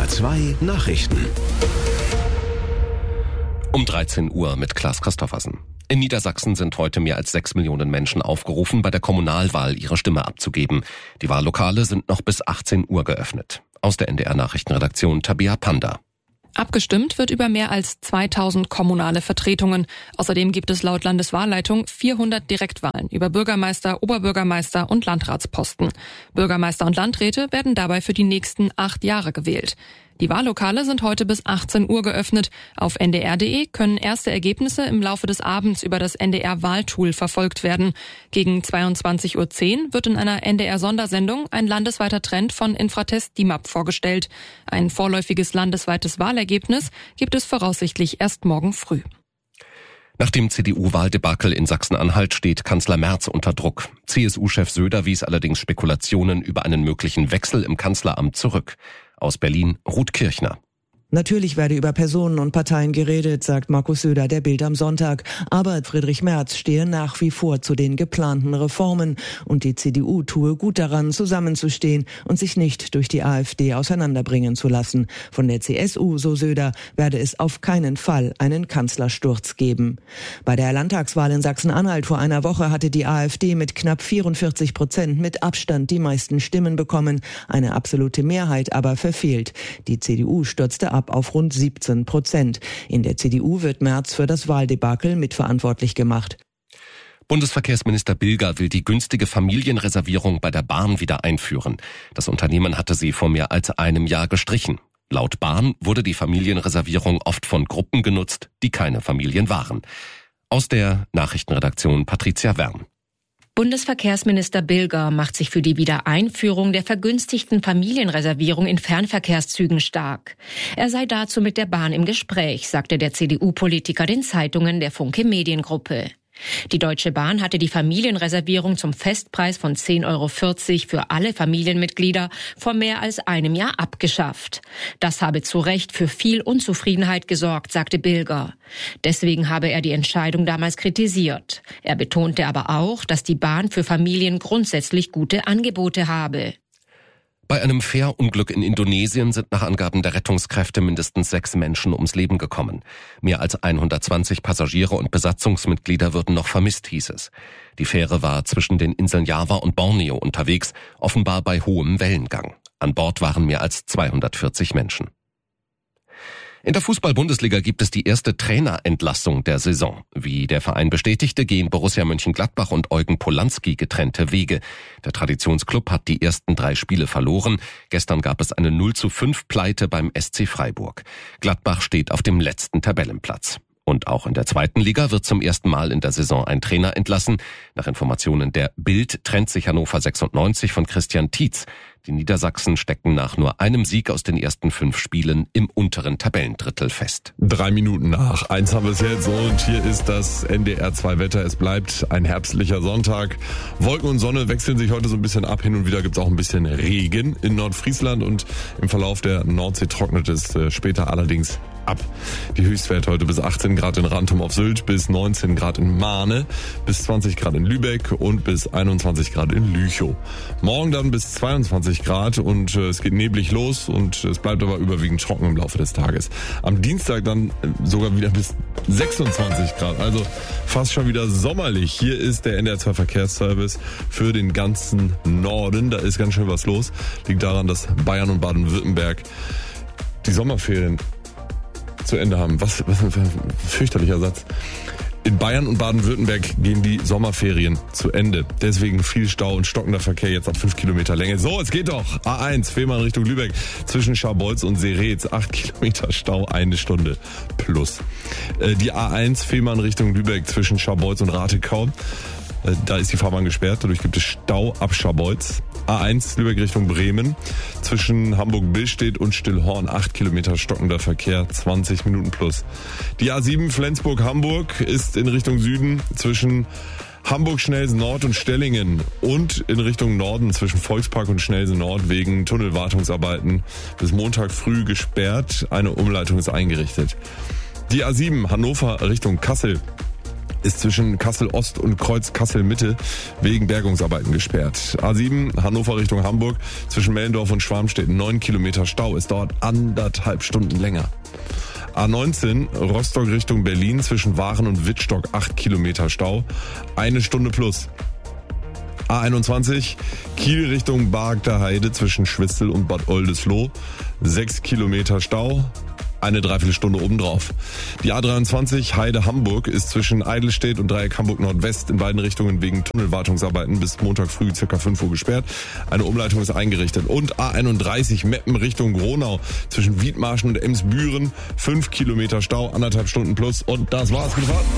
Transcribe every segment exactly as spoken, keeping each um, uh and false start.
R zwei Nachrichten. Um dreizehn Uhr mit Klaas Christoffersen. In Niedersachsen sind heute mehr als sechs Millionen Menschen aufgerufen, bei der Kommunalwahl ihre Stimme abzugeben. Die Wahllokale sind noch bis achtzehn Uhr geöffnet. Aus der N D R-Nachrichtenredaktion Tabea Panda. Abgestimmt wird über mehr als zweitausend kommunale Vertretungen. Außerdem gibt es laut Landeswahlleitung vierhundert Direktwahlen über Bürgermeister, Oberbürgermeister und Landratsposten. Bürgermeister und Landräte werden dabei für die nächsten acht Jahre gewählt. Die Wahllokale sind heute bis achtzehn Uhr geöffnet. Auf N D R punkt de können erste Ergebnisse im Laufe des Abends über das N D R-Wahltool verfolgt werden. Gegen zweiundzwanzig Uhr zehn wird in einer N D R-Sondersendung ein landesweiter Trend von Infratest D I M A P vorgestellt. Ein vorläufiges landesweites Wahlergebnis gibt es voraussichtlich erst morgen früh. Nach dem C D U-Wahldebakel in Sachsen-Anhalt steht Kanzler Merz unter Druck. C S U-Chef Söder wies allerdings Spekulationen über einen möglichen Wechsel im Kanzleramt zurück. Aus Berlin, Ruth Kirchner. Natürlich werde über Personen und Parteien geredet, sagt Markus Söder der Bild am Sonntag. Aber Friedrich Merz stehe nach wie vor zu den geplanten Reformen. Und die C D U tue gut daran, zusammenzustehen und sich nicht durch die AfD auseinanderbringen zu lassen. Von der C S U, so Söder, werde es auf keinen Fall einen Kanzlersturz geben. Bei der Landtagswahl in Sachsen-Anhalt vor einer Woche hatte die AfD mit knapp vierundvierzig Prozent mit Abstand die meisten Stimmen bekommen. Eine absolute Mehrheit aber verfehlt. Die C D U stürzte ab auf rund siebzehn Prozent. In der C D U wird Merz für das Wahldebakel mitverantwortlich gemacht. Bundesverkehrsminister Bilger will die günstige Familienreservierung bei der Bahn wieder einführen. Das Unternehmen hatte sie vor mehr als einem Jahr gestrichen. Laut Bahn wurde die Familienreservierung oft von Gruppen genutzt, die keine Familien waren. Aus der Nachrichtenredaktion Patricia Wern. Bundesverkehrsminister Bilger macht sich für die Wiedereinführung der vergünstigten Familienreservierung in Fernverkehrszügen stark. Er sei dazu mit der Bahn im Gespräch, sagte der C D U-Politiker den Zeitungen der Funke Mediengruppe. Die Deutsche Bahn hatte die Familienreservierung zum Festpreis von zehn Euro vierzig für alle Familienmitglieder vor mehr als einem Jahr abgeschafft. Das habe zu Recht für viel Unzufriedenheit gesorgt, sagte Bilger. Deswegen habe er die Entscheidung damals kritisiert. Er betonte aber auch, dass die Bahn für Familien grundsätzlich gute Angebote habe. Bei einem Fährunglück in Indonesien sind nach Angaben der Rettungskräfte mindestens sechs Menschen ums Leben gekommen. Mehr als hundertzwanzig Passagiere und Besatzungsmitglieder würden noch vermisst, hieß es. Die Fähre war zwischen den Inseln Java und Borneo unterwegs, offenbar bei hohem Wellengang. An Bord waren mehr als zweihundertvierzig Menschen. In der Fußball-Bundesliga gibt es die erste Trainerentlassung der Saison. Wie der Verein bestätigte, gehen Borussia Mönchengladbach und Eugen Polanski getrennte Wege. Der Traditionsklub hat die ersten drei Spiele verloren. Gestern gab es eine null zu fünf Pleite beim S C Freiburg. Gladbach steht auf dem letzten Tabellenplatz. Und auch in der zweiten Liga wird zum ersten Mal in der Saison ein Trainer entlassen. Nach Informationen der Bild trennt sich Hannover sechsundneunzig von Christian Tietz. Die Niedersachsen stecken nach nur einem Sieg aus den ersten fünf Spielen im unteren Tabellendrittel fest. Drei Minuten nach eins haben wir es jetzt und hier ist das N D R zwei Wetter. Es bleibt ein herbstlicher Sonntag. Wolken und Sonne wechseln sich heute so ein bisschen ab. Hin und wieder gibt es auch ein bisschen Regen in Nordfriesland und im Verlauf der Nordsee trocknet es später allerdings ab. Die Höchstwerte heute bis achtzehn Grad in Rantum auf Sylt, bis neunzehn Grad in Mahne, bis zwanzig Grad in Lübeck und bis einundzwanzig Grad in Lüchow. Morgen dann bis zweiundzwanzig Grad und äh, es geht neblig los und es bleibt aber überwiegend trocken im Laufe des Tages. Am Dienstag dann äh, sogar wieder bis sechsundzwanzig Grad, also fast schon wieder sommerlich. Hier ist der N D R zwei Verkehrsservice für den ganzen Norden. Da ist ganz schön was los. Liegt daran, dass Bayern und Baden-Württemberg die Sommerferien zu Ende haben. Was, was ein fürchterlicher Satz. In Bayern und Baden-Württemberg gehen die Sommerferien zu Ende. Deswegen viel Stau und stockender Verkehr jetzt ab fünf Kilometer Länge. So, es geht doch. A eins, Fehmarn Richtung Lübeck. Zwischen Scharbeutz und Seretz. acht Kilometer Stau, eine Stunde plus. Die A eins, Fehmarn Richtung Lübeck. Zwischen Scharbeutz und Ratekau. Da ist die Fahrbahn gesperrt, dadurch gibt es Stau ab Scharbeutz. A eins Lübeck Richtung Bremen. Zwischen Hamburg-Billstedt und Stillhorn acht Kilometer stockender Verkehr, zwanzig Minuten plus. Die A sieben Flensburg-Hamburg ist in Richtung Süden zwischen Hamburg-Schnelsen-Nord und Stellingen und in Richtung Norden zwischen Volkspark und Schnelsen-Nord wegen Tunnelwartungsarbeiten bis Montag früh gesperrt. Eine Umleitung ist eingerichtet. Die A sieben Hannover Richtung Kassel. ist zwischen Kassel-Ost und Kreuz Kassel-Mitte wegen Bergungsarbeiten gesperrt. A sieben Hannover Richtung Hamburg zwischen Mellendorf und Schwarmstedt neun Kilometer Stau. Es dauert anderthalb Stunden länger. A neunzehn Rostock Richtung Berlin zwischen Waren und Wittstock acht Kilometer Stau. Eine Stunde plus. A einundzwanzig Kiel Richtung Bargter Heide zwischen Schwitzel und Bad Oldesloe. sechs Kilometer Stau. Eine Dreiviertelstunde obendrauf. Die A dreiundzwanzig Heide-Hamburg ist zwischen Eidelstedt und Dreieck Hamburg-Nordwest in beiden Richtungen wegen Tunnelwartungsarbeiten bis Montag früh ca. fünf Uhr gesperrt. Eine Umleitung ist eingerichtet. Und A einunddreißig Meppen Richtung Gronau zwischen Wiedmarschen und Emsbüren. fünf Kilometer Stau, anderthalb Stunden plus. Und das war's. Gute Fahrt.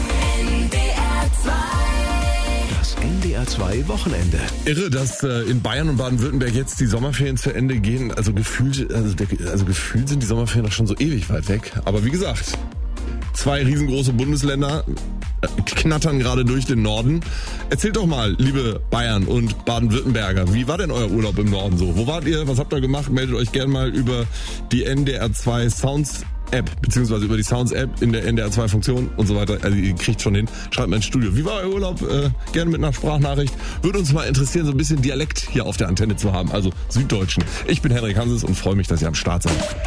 N D R zwei Wochenende. Irre, dass äh, in Bayern und Baden-Württemberg jetzt die Sommerferien zu Ende gehen. Also gefühlt, also, der, also gefühlt sind die Sommerferien doch schon so ewig weit weg. Aber wie gesagt, zwei riesengroße Bundesländer äh, knattern gerade durch den Norden. Erzählt doch mal, liebe Bayern und Baden-Württemberger, wie war denn euer Urlaub im Norden so? Wo wart ihr? Was habt ihr gemacht? Meldet euch gerne mal über die N D R zwei Sounds App, beziehungsweise über die Sounds-App in der N D R zwei Funktion und so weiter. Also ihr kriegt schon hin. Schreibt mal ins Studio. Wie war euer Urlaub? Äh, gerne mit einer Sprachnachricht. Würde uns mal interessieren, so ein bisschen Dialekt hier auf der Antenne zu haben. Also Süddeutschen. Ich bin Henrik Hanses und freue mich, dass ihr am Start seid.